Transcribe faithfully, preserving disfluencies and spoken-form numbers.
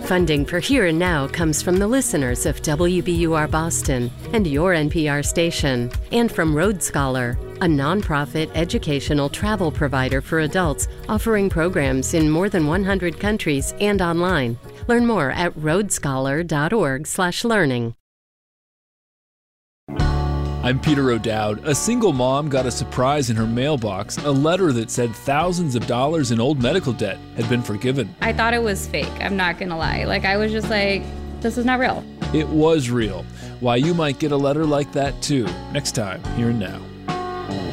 Funding for Here and Now comes from the listeners of W B U R Boston and your N P R station, and from Road Scholar, a nonprofit educational travel provider for adults offering programs in more than one hundred countries and online. Learn more at roadscholar.org slash learning. I'm Peter O'Dowd. A single mom got a surprise in her mailbox, a letter that said thousands of dollars in old medical debt had been forgiven. I thought it was fake, I'm not gonna lie. Like, I was just like, this is not real. It was real. Why you might get a letter like that too, next time, Here and Now.